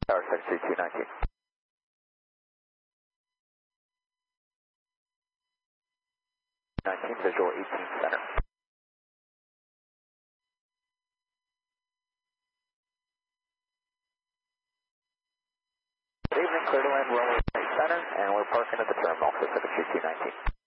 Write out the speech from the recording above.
Tower 73219. 19, visual 18 center. Good evening, clear to land runway center, and we're parking at the terminal for 73219.